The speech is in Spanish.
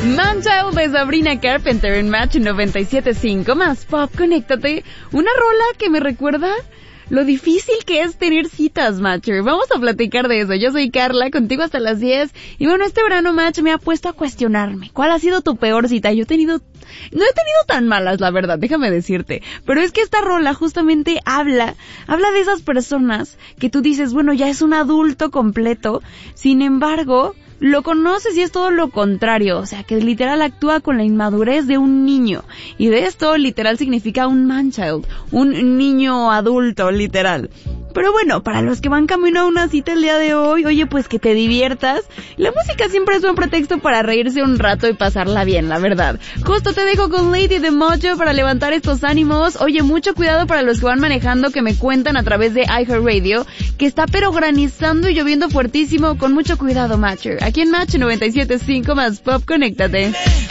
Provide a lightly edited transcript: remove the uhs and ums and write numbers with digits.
Man-Child de Sabrina Carpenter en Match 97.5 más Pop, conéctate. Una rola que me recuerda lo difícil que es tener citas, Matcher. Vamos a platicar de eso. Yo soy Carla, contigo hasta las 10. Y bueno, este verano, Match, me ha puesto a cuestionarme. ¿Cuál ha sido tu peor cita? No he tenido tan malas, la verdad, déjame decirte. Pero es que esta rola justamente habla de esas personas que tú dices, bueno, ya es un adulto completo. Sin embargo, lo conoces y es todo lo contrario, o sea, que literal actúa con la inmadurez de un niño. Y de esto, literal, significa un man-child, un niño adulto, literal. Pero bueno, para los que van camino a una cita el día de hoy, oye, pues que te diviertas. La música siempre es un pretexto para reírse un rato y pasarla bien, la verdad. Justo te dejo con Lady de Mojo para levantar estos ánimos. Oye, mucho cuidado para los que van manejando, que me cuentan a través de iHeartRadio, que está pero granizando y lloviendo fuertísimo. Con mucho cuidado, Matcher. Aquí en Match 97.5 más Pop, conéctate.